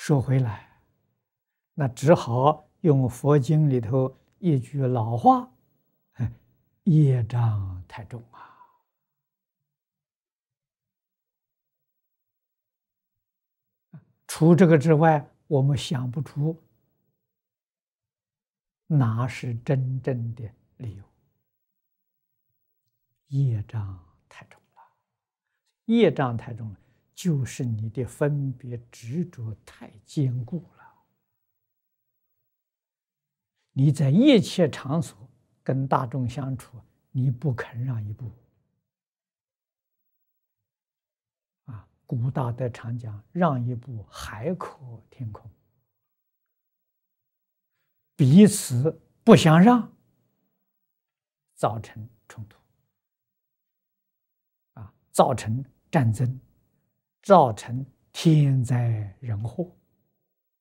说回来，那只好用佛经里头一句老话：“业障太重啊！”除这个之外，我们想不出哪是真正的理由。业障太重了，业障太重了，就是你的分别执着太坚固了。你在一切场所跟大众相处，你不肯让一步。古大德常讲，让一步，海阔天空。彼此不相让，造成冲突，造成战争，造成天灾人祸。